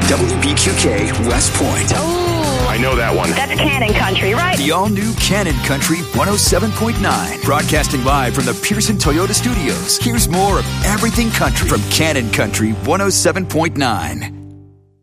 WBQK West Point. Oh, I know that one. That's Cannon Country, right? The all-new Cannon Country 107.9. Broadcasting live from the Pearson Toyota Studios. Here's more of everything country from Cannon Country 107.9.